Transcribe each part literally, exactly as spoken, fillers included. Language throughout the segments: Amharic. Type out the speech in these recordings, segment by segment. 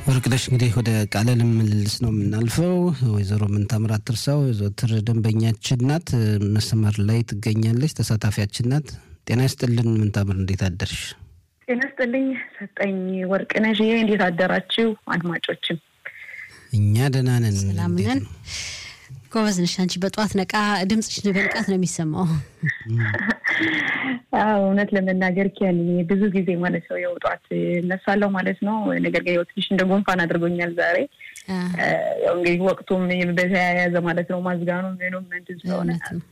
ወርቅነሽ እንግዲህ ወደ ቃለ ምልልስ ነው የምናልፈው። ወይዘሮ ምንታምራት ትርሳው ዘወትር ደንበኛችን ናት፣ መስመር ላይ ትገኛለች፣ ተሳታፊያችን ናት። ጤና ይስጥልን ምንታምር፣ እንዴት አደርሽ? ጤና ይስጥልኝ ሰጠኝ ወርቅነሽ፣ እንዴት አደራችሁ አድማጮችም? እኛ ደህና ነን። ሰላም ነን። ጎበዝ ነሽ አንቺ። በጧት ነቃ ድምጽሽ በንቃት ነው የሚሰማው። አዎ እውነት ለመናገር ከኔ ብዙ ጊዜ ማለት ነው የወጣት ነሳለው ማለት ነው። ነገር ግን ወጥሽ እንደ ጎንፋን አድርጎኛል ዛሬ። ያው እንግዲህ ወቅቱም በተያያዘ ማለት ነው ማዝጋኑ ምንም እንትን ስለሆነ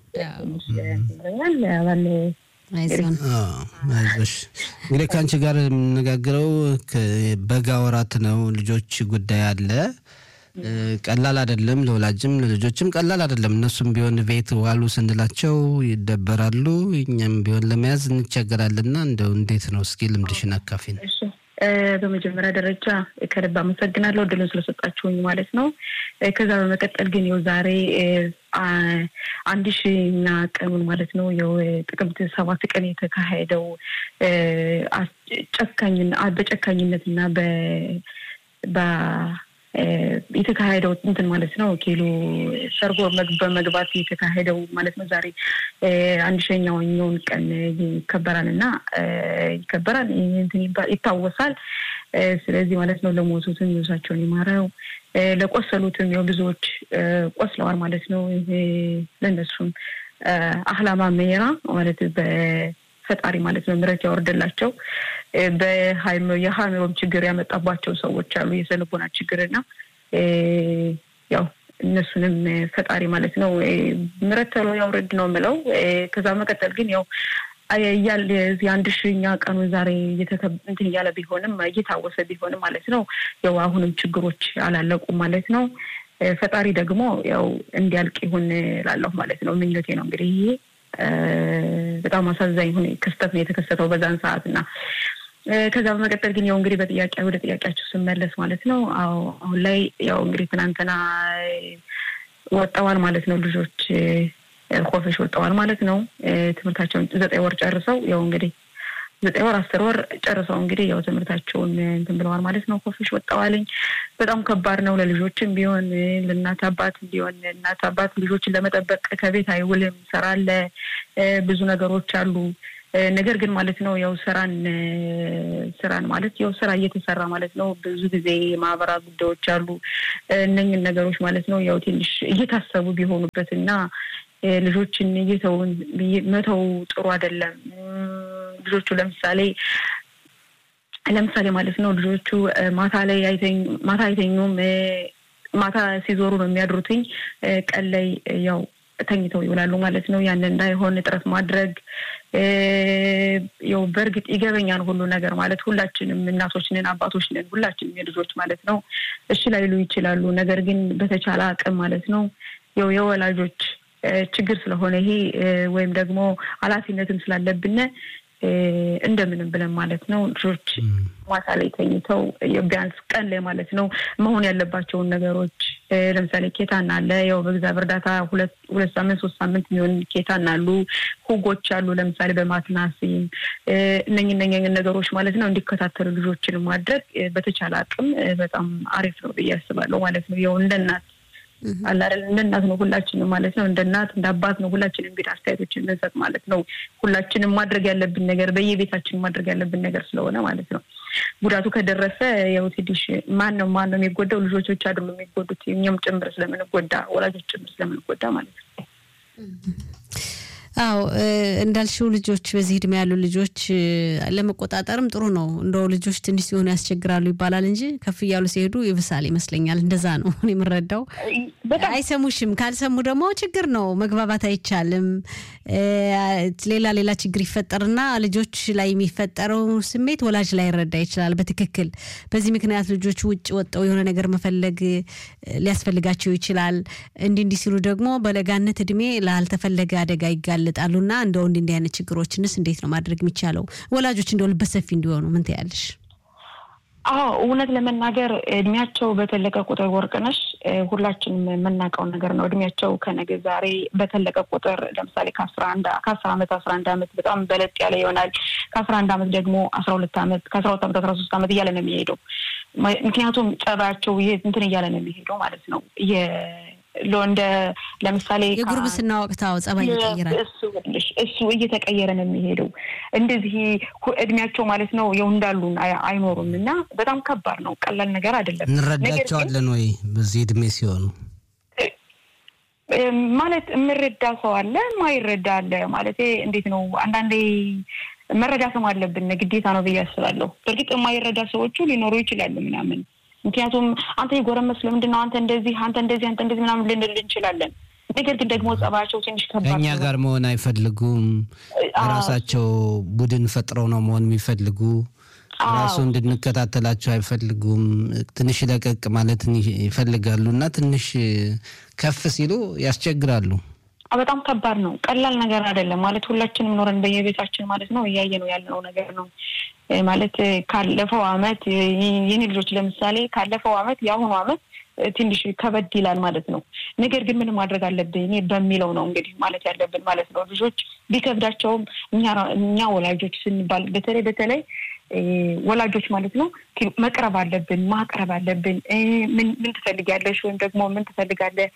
ያው ያባለ አይዞን አይዞሽ። እንግዲህ ካንቺ ጋር የምንነጋገረው በጋ ወራት ነው። ልጆች ጉዳይ አለ። ቀላል አይደለም፣ ለወላጅም ለልጆችም ቀላል አይደለም። እነሱም ቢሆን ቤት ዋሉ ስንላቸው ይደበራሉ፣ እኛም ቢሆን ለመያዝ እንቸገራለንና እንደው እንዴት ነው እስኪ ልምድሽን አካፊን። እሺ በመጀመሪያ ደረጃ ከልብ አመሰግናለሁ ድልን ስለሰጣችሁኝ ማለት ነው። ከዛ በመቀጠል ግን ያው ዛሬ አንድ ሺህኛ ቀኑን ማለት ነው ያው ጥቅምት ሰባት ቀን የተካሄደው ጨካኝና በጨካኝነትና በ በ የተካሄደው እንትን ማለት ነው ኪሎ ሰርጎ በመግባት የተካሄደው ማለት ነው ዛሬ አንድ ሺህኛውን ቀን ይከበራልና ይከበራል እንትን ይታወሳል። ስለዚህ ማለት ነው ለሞቱትም ይወሳቸውን ይማረው፣ ለቆሰሉትም ያው ብዙዎች ቆስለዋል ማለት ነው። ለነሱም አህላማ መራ ማለት በፈጣሪ ማለት ነው ምሕረት ያወርድላቸው። በሃይም የሃይምሮም ችግር ያመጣባቸው ሰዎች አሉ፣ የሰልቦና ችግርና ያው እነሱንም ፈጣሪ ማለት ነው ምሕረት ያወርድ ነው የምለው። ከዛ መቀጠል ግን ያው ያያል እዚህ አንድ ሺህኛ ቀኑ ዛሬ እንትን ያለ ቢሆንም እየታወሰ ቢሆንም ማለት ነው ያው አሁንም ችግሮች አላለቁም ማለት ነው። ፈጣሪ ደግሞ ያው እንዲያልቅ ይሁን ላለው ማለት ነው ምኞቴ ነው። እንግዲህ ይሄ በጣም አሳዛኝ ሆነ ክስተት ነው የተከሰተው በዛን ሰዓትና ከዛ በመቀጠል ግን ያው እንግዲህ በጥያቄ ወደ ጥያቄያችሁ ስመለስ ማለት ነው አው አሁን ላይ ያው እንግዲህ ትናንትና ወጣዋል ማለት ነው ልጆች ኮፈሽ ወጣዋል ማለት ነው። ትምህርታቸውን ዘጠኝ ወር ጨርሰው ያው እንግዲህ ዘጠኝ ወር አስር ወር ጨርሰው እንግዲህ ያው ትምህርታቸውን እንትን ብለዋል ማለት ነው። ኮፈሽ ወጣዋልኝ በጣም ከባድ ነው ለልጆችም ቢሆን ለእናት አባት ቢሆን እናት አባት ልጆችን ለመጠበቅ ከቤት አይውልም፣ ሰራለ ብዙ ነገሮች አሉ። ነገር ግን ማለት ነው ያው ስራን ስራን ማለት ያው ስራ እየተሰራ ማለት ነው ብዙ ጊዜ ማህበራዊ ጉዳዮች አሉ። እነኝን ነገሮች ማለት ነው ያው ትንሽ እየታሰቡ ቢሆኑበትና ልጆችን እየተው መተው ጥሩ አይደለም። ልጆቹ ለምሳሌ ለምሳሌ ማለት ነው ልጆቹ ማታ ላይ አይተኝ ማታ አይተኙም፣ ማታ ሲዞሩ ነው የሚያድሩትኝ፣ ቀን ላይ ያው ተኝተው ይውላሉ ማለት ነው። ያን እንዳይሆን ጥረት ማድረግ ያው በርግጥ ይገበኛል ሁሉ ነገር ማለት ሁላችንም እናቶች ነን አባቶች ነን ሁላችንም የልጆች ማለት ነው እሺ ላይሉ ይችላሉ። ነገር ግን በተቻለ አቅም ማለት ነው ያው የወላጆች ችግር ስለሆነ ይሄ ወይም ደግሞ ኃላፊነትም ስላለብን እንደምንም ብለን ማለት ነው ልጆች ማታ ላይ ተኝተው ቢያንስ ቀን ላይ ማለት ነው መሆን ያለባቸውን ነገሮች ለምሳሌ ኬታና አለ ያው በእግዚአብሔር እርዳታ ሁለት ሁለት ሳምንት ሶስት ሳምንት የሚሆን ኬታና አሉ፣ ሁጎች አሉ ለምሳሌ በማትናሲም እነኝ እነኝ ነገሮች ማለት ነው እንዲከታተሉ ልጆችን ማድረግ በተቻለ አቅም በጣም አሪፍ ነው ብዬ አስባለሁ ማለት ነው። ያው እንደናት አላረል እንደናት ነው ሁላችንም ማለት ነው እንደናት እንዳባት ነው ሁላችንም ቢት አስተያየቶችን እንሰጥ ማለት ነው። ሁላችንም ማድረግ ያለብን ነገር በየቤታችን ማድረግ ያለብን ነገር ስለሆነ ማለት ነው። ጉዳቱ ከደረሰ ያው ትዲሽ ማን ነው ማን ነው የሚጎዳው? ልጆች ብቻ አይደሉም የሚጎዱት፣ እኛም ጭምር ስለምንጎዳ ወላጆች ጭምር ስለምንጎዳ ማለት ነው። አው እንዳልሽው ልጆች በዚህ እድሜ ያሉ ልጆች ለመቆጣጠርም ጥሩ ነው። እንደው ልጆች ትንሽ ሲሆኑ ያስቸግራሉ ይባላል እንጂ ከፍ ይያሉ ሲሄዱ ይብሳል ይመስለኛል። እንደዛ ነው እኔ የምረዳው። አይሰሙሽም፣ ካልሰሙ ደግሞ ችግር ነው፣ መግባባት አይቻልም። ሌላ ሌላ ችግር ይፈጠርና ልጆች ላይ የሚፈጠረው ስሜት ወላጅ ላይ ይረዳ ይችላል በትክክል። በዚህ ምክንያት ልጆች ውጭ ወጣው የሆነ ነገር መፈለግ ሊያስፈልጋቸው ይችላል። እንዲ እንዲ ሲሉ ደግሞ በለጋነት እድሜ ላልተፈለገ አደጋ ይጋለጣሉና እንደው እንዲ እንዲ አይነት ችግሮችንስ እንዴት ነው ማድረግ የሚቻለው? ወላጆች እንደው ልበሰፊ እንዲሆኑ ምን ትያለሽ? አዎ እውነት ለመናገር እድሜያቸው በተለቀ ቁጥር ወርቅነሽ ሁላችንም መናቀው ነገር ነው። እድሜያቸው ከነገ ዛሬ በተለቀ ቁጥር ለምሳሌ ከ11 ከ10 አመት አስራ አንድ አመት በጣም በለጥ ያለ ይሆናል። ከ11 አመት ደግሞ አስራ ሁለት አመት ከ12 አመት አስራ ሶስት አመት እያለ ነው የሚሄደው። ምክንያቱም ጸባያቸው ይሄ እንትን እያለ ነው የሚሄደው ማለት ነው ለወንደ ለምሳሌ የጉርብስና ወቅታው ጸባይ ይቀየራል እሱ እሱ እየተቀየረ ነው የሚሄደው እንደዚህ እድሜያቸው ማለት ነው ያው እንዳሉ አይኖሩምና በጣም ከባድ ነው ቀላል ነገር አይደለም እንረዳቸዋለን ወይ በዚህ እድሜ ሲሆኑ ማለት ምርዳ ሰው አለ ማይረዳ አለ ማለት እንዴት ነው አንዳንዴ መረዳት አለብን ግዴታ ነው በያስባለሁ በርግጥ የማይረዳ ሰዎቹ ሊኖሩ ይችላሉ ምናምን ምክንያቱም አንተ ይጎረመስ ለምንድነው አንተ እንደዚህ አንተ እንደዚህ አንተ እንደዚህ ምናምን ልንል እንችላለን ነገር ግን ደግሞ ጸባያቸው ትንሽ ከባድ ከኛ ጋር መሆን አይፈልጉም ራሳቸው ቡድን ፈጥረው ነው መሆን የሚፈልጉ ራሱ እንድንከታተላቸው አይፈልጉም ትንሽ ለቀቅ ማለት ይፈልጋሉና ትንሽ ከፍ ሲሉ ያስቸግራሉ በጣም ከባድ ነው ቀላል ነገር አይደለም ማለት ሁላችንም ኖረን በየቤታችን ማለት ነው ያያየነው ያለው ነገር ነው ማለት ካለፈው አመት የኔ ልጆች ለምሳሌ ካለፈው አመት ያሁኑ አመት ትንሽ ከበድ ይላል ማለት ነው ነገር ግን ምን ማድረግ አለብኝ በሚለው ነው እንግዲህ ማለት ያለብን ማለት ነው ልጆች ቢከብዳቸውም እኛ እኛ ወላጆች ስንባል በተለይ በተለይ ወላጆች ማለት ነው መቅረብ አለብን ማቅረብ አለብን ምን ምን ትፈልጋለሽ ወይም ደግሞ ምን ትፈልጋለህ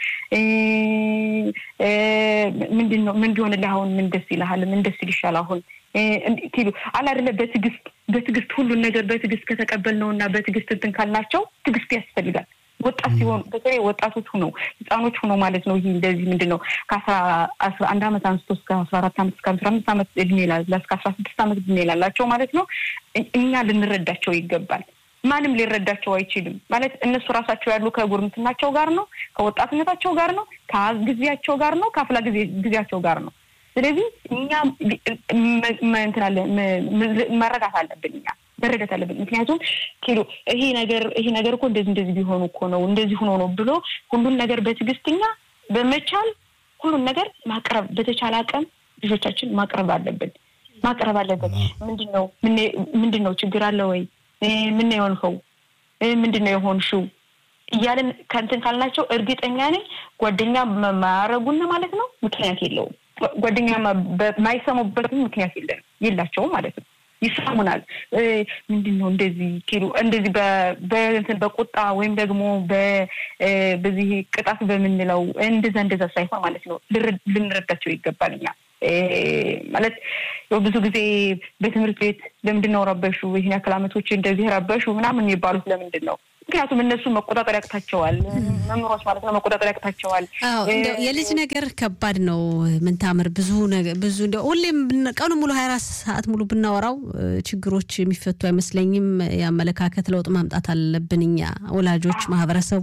ምንድነው ምን ቢሆንልህ አሁን ምን ደስ ይልሃል ምን ደስ ይልሻል አሁን እንዴ አላ አይደለ በትግስት በትግስት ሁሉ ነገር በትግስት ከተቀበልነውና በትግስት እንትን ካልናቸው ትግስት ያስፈልጋል ወጣት ሲሆን በተለይ ወጣቶች ሆነው ህፃኖች ሆነው ማለት ነው ይሄ እንደዚህ ምንድነው ከአስራ አንድ አመት አንስቶ እስከ አስራ አራት አመት እስከ አስራ አምስት አመት እድሜ ላይ እስከ አስራ ስድስት አመት እድሜ ላላቸው ማለት ነው እኛ ልንረዳቸው ይገባል ማንም ሊረዳቸው አይችልም ማለት እነሱ ራሳቸው ያሉ ከጉርምትናቸው ጋር ነው ከወጣትነታቸው ጋር ነው ከጊዜያቸው ጋር ነው ከአፍላ ጊዜ ጊዜያቸው ጋር ነው ስለዚህ እኛ እንተናለ መረዳት አለብን እኛ መረዳት አለብን ምክንያቱም ኪሎ ይሄ ነገር ይሄ ነገር እኮ እንደዚህ እንደዚህ ቢሆን እኮ ነው እንደዚህ ሆኖ ነው ብሎ ሁሉን ነገር በትግስትኛ በመቻል ሁሉን ነገር ማቅረብ በተቻለ አቅም ልጆቻችን ማቅረብ አለብን ማቅረብ አለብን ምንድነው ምንድነው ችግር አለ ወይ ምን ነው የሆንከው ምንድነው የሆንሽው እያለን ካንተን ካልናቸው እርግጠኛ ነኝ ጓደኛ ማያረጉና ማለት ነው ምክንያት የለውም ጓደኛ ማይሰሙበት ምክንያት የለም ይላቸው ማለት ነው ይሰሙናል ምንድነው እንደዚህ ኪሎ እንደዚህ በእንትን በቁጣ ወይም ደግሞ በዚህ ቅጣት በመንለው እንደዛ እንደዛ ሳይሆን ማለት ነው ልንረዳቸው ይገባልኛ ማለት ብዙ ጊዜ በትምህርት ቤት ለምንድነው ረበሹ ይሄን ያክላመቶች እንደዚህ ረበሹ ምናምን ይባሉት ለምንድነው ምክንያቱም እነሱ መቆጣጠር ያቅታቸዋል መምሮች ማለት ነው መቆጣጠር ያቅታቸዋል አዎ እንደው የልጅ ነገር ከባድ ነው ምን ታምር ብዙ ነገር ብዙ እንደው ሁሌም ቀኑ ሙሉ ሃያ አራት ሰዓት ሙሉ ብናወራው ችግሮች የሚፈቱ አይመስለኝም ያመለካከት ለውጥ ማምጣት አለብንኛ ወላጆች ማህበረሰቡ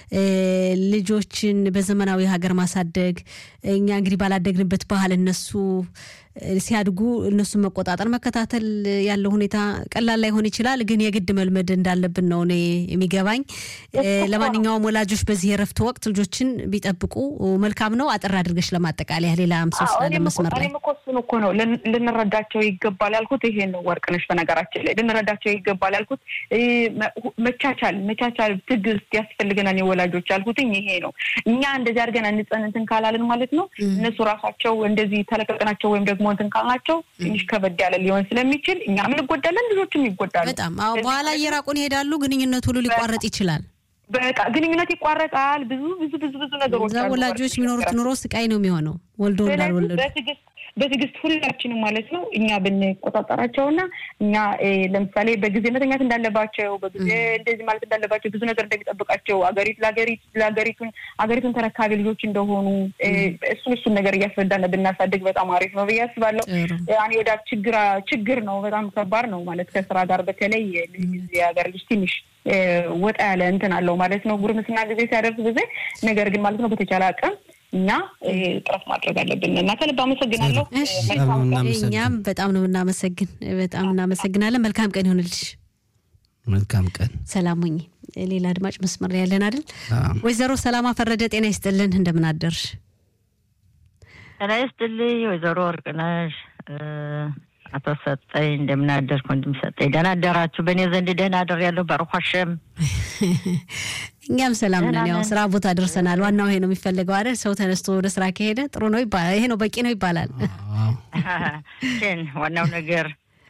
ልጆችን በዘመናዊ ሀገር ማሳደግ እኛ እንግዲህ ባላደግንበት ባህል እነሱ ሲያድጉ እነሱ መቆጣጠር መከታተል ያለው ሁኔታ ቀላል ላይ ሆነ ይችላል ግን የግድ መልመድ እንዳለብን ነው እኔ የሚገባኝ ለማንኛውም ወላጆች በዚህ የረፍት ወቅት ልጆችን ቢጠብቁ መልካም ነው አጥራ አድርገሽ ለማጠቃለያ ሌላ አምሶስ ለመስመር ላይ እኔም እኮ ነው ልንረዳቸው ይገባል ያልኩት ይሄ ነው ወርቅነሽ በነገራችን ላይ ልንረዳቸው ይገባል ያልኩት መቻቻል መቻቻል ትግስት ያስፈልገናል የወላጆች ያልኩት ይሄ ነው እኛ እንደዚህ አድርገን አንጸንተን ካላልን ማለት ነው እነሱ ራሳቸው እንደዚህ ተለቀቀናቸው ወይም ደግሞ እንትን ካልናቸው ትንሽ ከበድ ያለ ሊሆን ስለሚችል እኛም እንጎዳለን ልጆችም ይጎዳሉ በጣም አዎ በኋላ እየራቁን ይሄዳሉ ግንኙነት ሁሉ ሊቋረጥ ይችላል በቃ ግንኙነት ይቋረጣል ብዙ ብዙ ብዙ ብዙ ነገሮች አሉ ወላጆች የሚኖሩት ኑሮ ስቃይ ነው የሚሆነው ወልዶ እንዳልወለዱ በትግስት በትግስት ሁላችንም ማለት ነው እኛ ብንቆጣጣራቸውና እኛ ለምሳሌ በጊዜ መተኛት እንዳለባቸው በጊዜ እንደዚህ ማለት እንዳለባቸው ብዙ ነገር እንደሚጠብቃቸው አገሪት ለአገሪት ለአገሪቱን አገሪቱን ተረካቢ ልጆች እንደሆኑ እሱን እሱን ነገር እያስረዳን ብናሳድግ በጣም አሪፍ ነው ብዬ አስባለሁ ያኔ ወዳ ችግር ችግር ነው በጣም ከባድ ነው ማለት ከስራ ጋር በተለይ የሀገር ልጅ ትንሽ ወጣ ያለ እንትን አለው ማለት ነው ጉርምስና ጊዜ ሲያደርስ ጊዜ ነገር ግን ማለት ነው በተቻለ አቅም እኛ ጥረት ማድረግ አለብን እና ከልብ አመሰግናለሁ እኛም በጣም ነው እናመሰግን በጣም እናመሰግናለን መልካም ቀን ይሁንልሽ መልካም ቀን ሰላም ሁኚ ሌላ አድማጭ መስመር ላይ ያለን አይደል ወይዘሮ ሰላማ ፈረደ ጤና ይስጥልን እንደምን አደርሽ ጤና ይስጥልኝ ወይዘሮ ወርቅነሽ አቶ ሰጠኝ እንደምን አደርኩ እንደምን ሰጠኝ ደህና አደራችሁ በእኔ ዘንድ ደህና አደር ያለው በርኳሽም እኛም ሰላም ነን ያው ስራ ቦታ ደርሰናል ዋናው ይሄ ነው የሚፈልገው አይደል ሰው ተነስቶ ወደ ስራ ከሄደ ጥሩ ነው ይባላል ይሄ ነው በቂ ነው ይባላል ግን ዋናው ነገር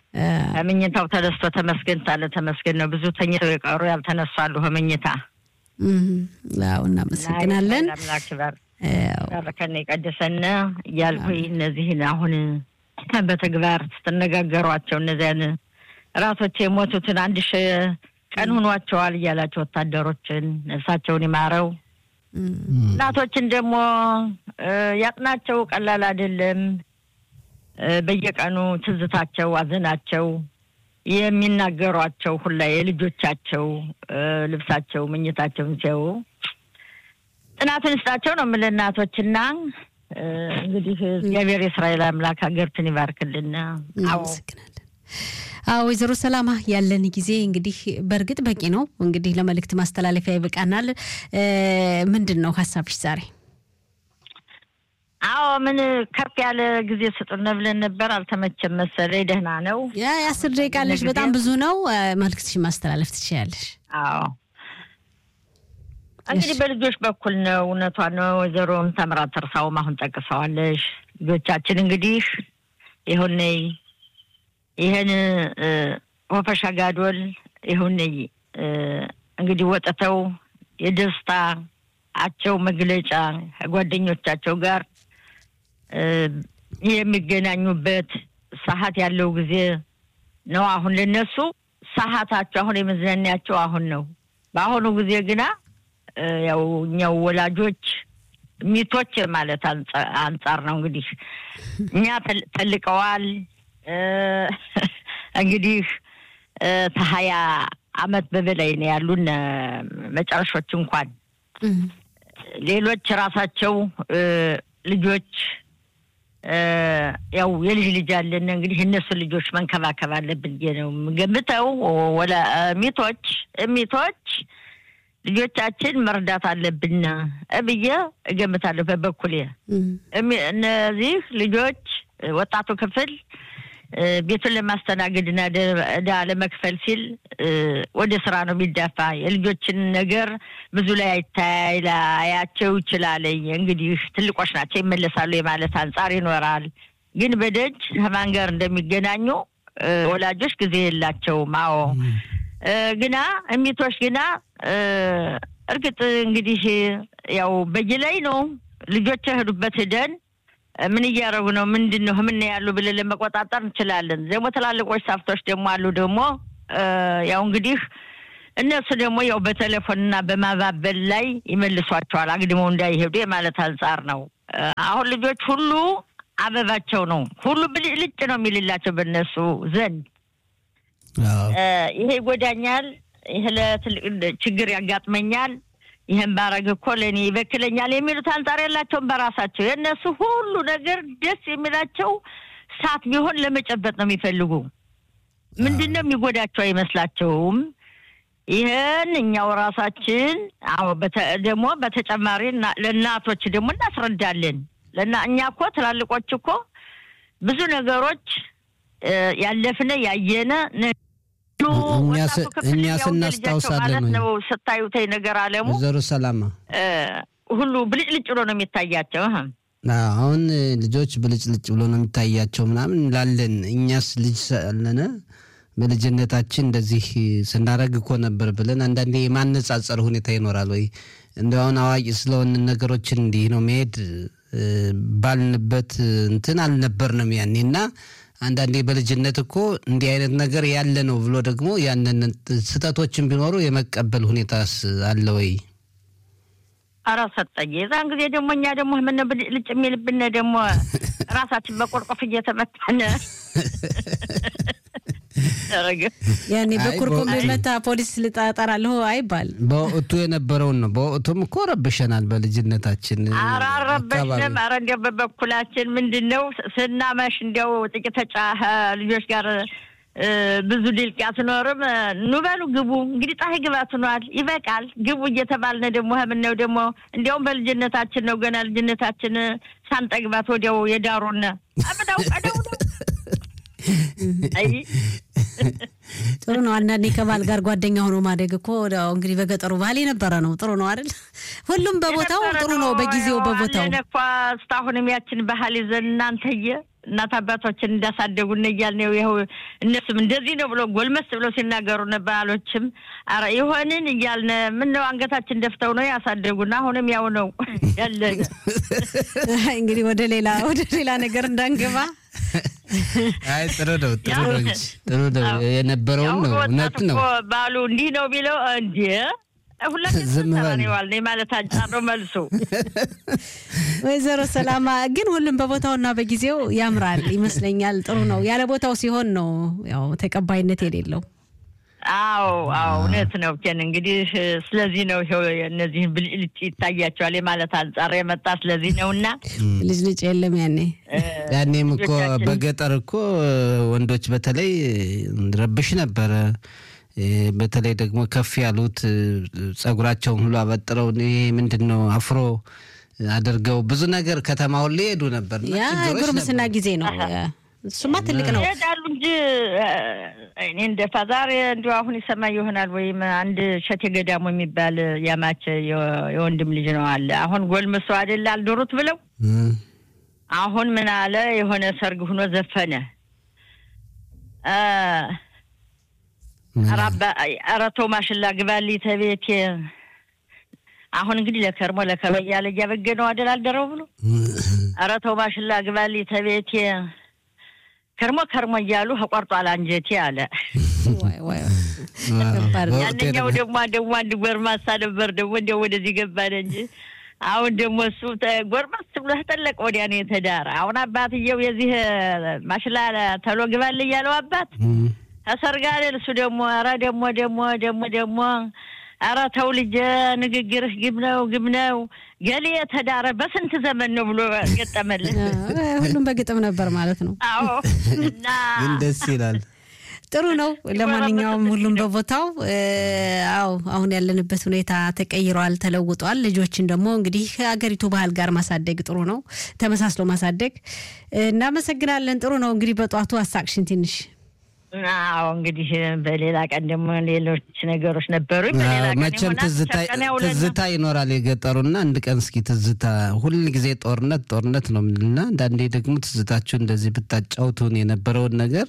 አመኝታው ተደስቶ ተመስገን ታለ ተመስገን ነው ብዙ ተኝተው የቀሩ ያልተነሳሉ አመኝታ አዎ እናመሰግናለን ባረከነ ቀደሰና ያልኩኝ እነዚህን አሁን በተግባር ተነጋገሯቸው እነዚያን ራሶች የሞቱትን አንድ ሺህ ቀን ሆኗቸዋል ያላቸው ወታደሮችን ነፍሳቸውን ይማረው እናቶችን ደግሞ ያጥናቸው ቀላል አይደለም በየቀኑ ትዝታቸው አዘናቸው የሚናገሯቸው ሁላ የልጆቻቸው ልብሳቸው መኝታቸው ሲያዩ ጥናቱን ስጣቸው ነው ለእናቶችና እንግዲህ እግዚአብሔር የእስራኤል አምላክ ሀገርትን ይባርክልና አዎ አዎ ወይዘሮ ሰላማ ያለን ጊዜ እንግዲህ በርግጥ በቂ ነው እንግዲህ ለመልእክት ማስተላለፊያ ይበቃናል ምንድነው ሐሳብሽ ዛሬ አዎ ምን ከፍ ያለ ጊዜ ሰጥተን ብለን ነበር አልተመቸም መሰለኝ ደህና ነው ያ አስር ደቂቃ አለሽ በጣም ብዙ ነው መልእክትሽ ማስተላለፍ ትችያለሽ አዎ እንግዲህ በልጆች በኩል ነው እውነቷ ነው ወይዘሮም ተምራት ተርሳው ማሁን ጠቅሰዋለሽ ልጆቻችን እንግዲህ ይሁን ይሄን ወፈሻ ጋዶል ይሁን እንግዲህ ወጣተው የደስታ አቸው መግለጫ ጓደኞቻቸው ጋር የሚገናኙበት ሰዓት ያለው ጊዜ ነው አሁን ለነሱ ሰዓታቸው አሁን የመዝናኛቸው አሁን ነው በአሁኑ ጊዜ ግና ያው ኛው ወላጆች ሚቶች ማለት አንጻር ነው እንግዲህ እኛ ተልቀዋል እንግዲህ ተሃያ አመት በበላይ ነው ያሉን መጨረሻዎች እንኳን ሌሎች ራሳቸው ልጆች ያው የልጅ ልጅ አለን እንግዲህ እነሱ ልጆች መንከባከብ አለብን ነው ገምተው ወላ ሚቶች ሚቶች ልጆቻችን መርዳት አለብንና እብዬ እገምታለሁ በበኩሌ እነዚህ ልጆች ወጣቱ ክፍል ቤቱን ለማስተናገድና ዳ ለመክፈል ሲል ወደ ስራ ነው የሚዳፋ የልጆችን ነገር ብዙ ላይ አይታያቸው ይችላል እንግዲህ ትልቆች ናቸው ይመለሳሉ የማለት አንጻር ይኖራል ግን በደጅ ከማን ጋር እንደሚገናኙ ወላጆች ጊዜ የላቸውም አዎ ግና እሚቶች ግና እርግጥ እንግዲህ ያው በየላይ ነው ልጆች ሄዱበት ሄደን ምን ያያረጉ ነው ምንድነው ምን ያሉ ብለ ለመቆጣጣር እንችላለን ደግሞ ተላልቆች ሳፍቶች ደግሞ አሉ ደግሞ ያው እንግዲህ እነሱ ደግሞ ያው በቴሌፎንና በማባበል ላይ ይመልሷቸዋል አግድመው እንዳይሄዱ የማለት አንጻር ነው አሁን ልጆች ሁሉ አበባቸው ነው ሁሉ ብልጭ ነው የሚልላቸው በእነሱ ዘንድ ይሄ ጎዳኛል ይሄ ለትልቅ ችግር ያጋጥመኛል ይሄን ባረግ እኮ ለኔ ይበክለኛል የሚሉት አንጻር ያላቸው በራሳቸው የነሱ ሁሉ ነገር ደስ የሚላቸው ሳት ቢሆን ለመጨበጥ ነው የሚፈልጉ ምንድነው የሚጎዳቸው አይመስላቸውም ይሄን እኛው ራሳችን አዎ ደግሞ በተጨማሪ ለናቶች ደግሞ እናስረዳለን ለና እኛ እኮ ተላልቆች እኮ ብዙ ነገሮች ያለፈነ ያየነ እኛስ እኛስ እናስታውሳለን ነው ስታዩት ነገር አለሙ ዘሩ ሰላማ ሁሉ ብልጭልጭ ብሎ ነው የሚታያቸው አሁን ልጆች ብልጭልጭ ብሎ ነው የሚታያቸው ምናምን ላለን እኛስ ልጅ ሳለነ በልጅነታችን እንደዚህ ስናረግ እኮ ነበር ብለን አንዳንዴ የማነጻጸር ሁኔታ ይኖራል ወይ እንደው አሁን አዋቂ ስለሆነ ነገሮችን እንዲህ ነው መሄድ ባልንበት እንትን አልነበርንም ያኔና አንዳንዴ በልጅነት እኮ እንዲህ አይነት ነገር ያለ ነው ብሎ ደግሞ ያንን ስተቶችን ቢኖሩ የመቀበል ሁኔታስ አለ ወይ አራሰጠኝ የዛን ጊዜ ደግሞ እኛ ደግሞ ምን ልጭ የሚልብነ ደግሞ ራሳችን በቆርቆፍ እየተመታነ አረገ ያኔ በኩርኩም መታ ፖሊስ ልጣጣራለሁ አይባል በወጡ የነበረው ነው በወጡም እኮ ረብሸናል በልጅነታችን አራረበሽንም አረንደ በበኩላችን ምንድነው ስናመሽ እንደው ጥቂት ተጫህ ልጆች ጋር ብዙ ድልቅ ያስኖርም ኑበሉ ግቡ እንግዲህ ጣይ ግባት ሆኗል ይበቃል ግቡ እየተባልነ ደግሞ ምን ነው ደግሞ እንደውም በልጅነታችን ነው ገና ልጅነታችን ሳንጠግባት ወዲያው የዳሩና አብዳው ቀደው አይ ጥሩ ነው አንዳንዴ ከባል ጋር ጓደኛ ሆኖ ማደግ እኮ እንግዲህ በገጠሩ ባህል የነበረ ነው ጥሩ ነው አይደል ሁሉም በቦታው ጥሩ ነው በጊዜው በቦታው ለነኳ ስታሁንም ያችን ባህል ይዘን እናንተየ እናት አባቶችን እንዳሳደጉን እያልን ነው ይሄው እነሱም እንደዚህ ነው ብሎ ጎልመስ ብሎ ሲናገሩ ነባሎችም አረ ይሆንን እያልን ምን ነው አንገታችን ደፍተው ነው ያሳደጉና አሁንም ያው ነው ያለ እንግዲህ ወደ ሌላ ወደ ሌላ ነገር እንዳንገባ አይ ጥሩ ነው ጥሩ ነው ጥሩ ነው የነበረው ነው እውነት ነው ባሉ እንዲህ ነው ቢለው እንዴ ሁላችንም ተባሪዋል ማለት አጫሮ መልሱ ወይዘሮ ሰላማ ግን ሁሉም በቦታውና በጊዜው ያምራል ይመስለኛል ጥሩ ነው ያለ ቦታው ሲሆን ነው ያው ተቀባይነት የሌለው አዎ አዎ እውነት ነው ከን እንግዲህ ስለዚህ ነው እነዚህ ብልጭ ይታያቸዋል ማለት አንጻር የመጣ ስለዚህ ነውና ልጅ ልጅ የለም ያኔ ያኔም እኮ በገጠር እኮ ወንዶች በተለይ ረብሽ ነበር በተለይ ደግሞ ከፍ ያሉት ጸጉራቸውን ሁሉ አበጥረው ይሄ ምንድነው አፍሮ አድርገው ብዙ ነገር ከተማው ላይ ሄዱ ነበር ያ ጉርምስና ጊዜ ነው እሱማ ትልቅ ነው ያዳሉ እንጂ እኔ እንደ ፋዛር እንደው አሁን ይሰማይ ይሆናል ወይም አንድ ሸቴ ገዳሙ የሚባል ያማች የወንድም ልጅ ነው አለ አሁን ጎልምሶ አይደል አልዶሩት ብለው አሁን ምን አለ የሆነ ሰርግ ሆኖ ዘፈነ አ አራባ አራቶ ማሽላ ግባሊ ተቤት አሁን እንግዲህ ለከርሞ ለከርሞ ያለ ያበገነው አይደል አልደረው ብሎ አራቶ ማሽላ ግባሊ ተቤት ከርሞ ከርሞ ይያሉ አቋርጧል አንጀቴ አለ ዋይ ዋይ ያንኛው ደግሞ ደግሞ አንድ ጎርማሳ ነበር ደግሞ እንደው ወደዚህ ገባደ እንጂ አሁን ደግሞ እሱ ጎርማስ ብሎ ተጠለቀ ወዲያ ነው የተዳረ አሁን አባትየው የዚህ ማሽላ ተሎ ግባል ይያለው አባት አሰርጋለ እሱ ደግሞ አራ ደግሞ ደግሞ ደግሞ ደግሞ አራ ተው ልጅ ንግግርህ ግብነው ግብነው ገሌ ተዳረ በስንት ዘመን ነው ብሎ ገጠመልህ ሁሉም በግጥም ነበር ማለት ነው አዎ እና እንደስ ይላል ጥሩ ነው ለማንኛውም ሁሉም በቦታው አው አሁን ያለንበት ሁኔታ ተቀይሯል ተለውጧል ልጆችን ደግሞ እንግዲህ ሀገሪቱ ባህል ጋር ማሳደግ ጥሩ ነው ተመሳስሎ ማሳደግ እናመሰግናለን ጥሩ ነው እንግዲህ በጧቱ አሳክሽን ትንሽ አዎ እንግዲህ በሌላ ቀን ደግሞ ሌሎች ነገሮች ነበሩ በሌላ ቀን መቼም ትዝታ ትዝታ ይኖራል የገጠሩና አንድ ቀን እስኪ ትዝታ ሁሉ ጊዜ ጦርነት ጦርነት ነው ምንልና አንዳንዴ ደግሞ ትዝታችሁ እንደዚህ ብታጫውቱን የነበረውን ነገር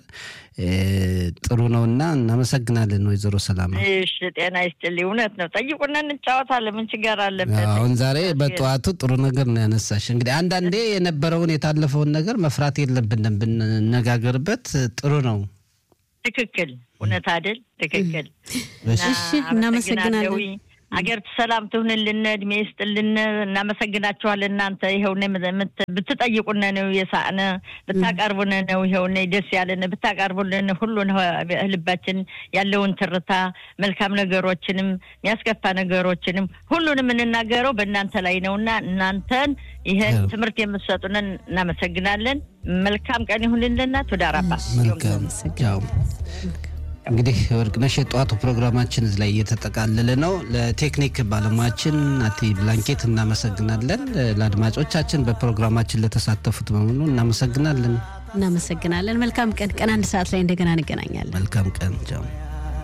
ጥሩ ነውና እናመሰግናለን ወይዘሮ ሰላማ እሺ ጤና ይስጥልኝ እውነት ነው ጠይቁና እንጫወታለን ምን ችግር አለበት አሁን ዛሬ በጧቱ ጥሩ ነገር ነው ያነሳሽ እንግዲህ አንዳንዴ የነበረውን የታለፈውን ነገር መፍራት የለብንም ብንነጋገርበት ጥሩ ነው ትክክል እውነት አይደል ትክክል እሺ እናመሰግናለን አገር ሰላም ትሁንልን እድሜ ይስጥልን እናመሰግናችኋለን እናንተ ይሄውነ ብትጠይቁና ነው የሳነ ብታቀርቡና ነው ይሄውነ ደስ ያለን ብታቀርቡልን ሁሉን ልባችን ያለውን ትርታ መልካም ነገሮችንም ያስከፋ ነገሮችንም ሁሉንም እንናገረው በእናንተ ላይ ነውና እናንተን ይሄ ትምርት የምትሰጡንን እናመሰግናለን መልካም ቀን ይሁንልንና ተዳራባ መልካም ያው እንግዲህ ወርቅነሽ የጧቱ ፕሮግራማችን እዚህ ላይ እየተጠቃለለ ነው ለቴክኒክ ባለሙያችን አቲ ብላንኬት እናመሰግናለን ለአድማጮቻችን በፕሮግራማችን ለተሳተፉት በሙሉ እናመሰግናለን እናመሰግናለን መልካም ቀን ቀን አንድ ሰዓት ላይ እንደገና እንገናኛለን መልካም ቀን ቻው